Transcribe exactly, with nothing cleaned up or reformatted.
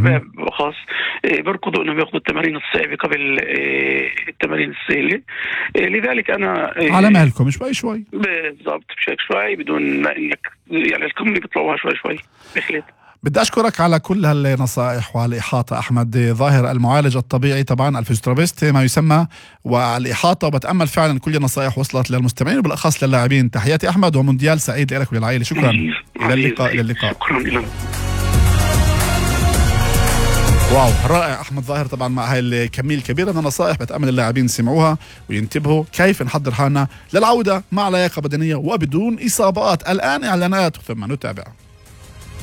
الشباب خاص بركضوا انهم ياخذوا التمارين الصعبه قبل التمارين السهله. لذلك انا على مهلكم شوي شوي بالضبط بشكل شوي بدون ما انك يعني القمه بيطلعوها شوي شوي. بخلت بدي أشكرك على كل هالنصائح والإحاطة. أحمد ظاهر المعالج الطبيعي طبعا الفيزيوثيرابيست ما يسمى والإحاطة، وبتأمل فعلا كل النصائح وصلت للمستمعين وبالأخص للاعبين. تحياتي أحمد ومونديال سعيد لك وللعائلة. شكرا. إلى اللقاء. إلى اللقاء. شكرا لك. واو رائع أحمد ظاهر طبعا مع هاي الكمية الكبيرة من النصائح. بتأمل اللاعبين يسمعوها وينتبهوا كيف نحضر حالنا للعودة مع لياقة بدنية وبدون إصابات. الآن إعلانات ثم نتابع.